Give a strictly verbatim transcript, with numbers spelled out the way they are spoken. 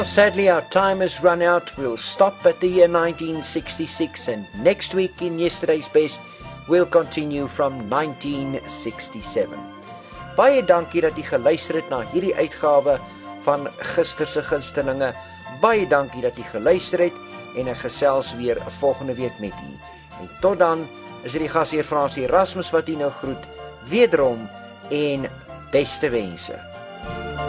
Sadly, our time has run out. We'll stop at the year nineteen sixty-six, and next week in Yesterday's Best, we'll continue from nineteen sixty-seven. Baie dankie dat jy geluister het na hierdie uitgawe van Gister se Gunstelinge. Baie dankie dat jy geluister het en ek gesels weer volgende week met u. En tot dan is dit die gasheer Fransie Erasmus wat u nou groet, wederom en beste wense.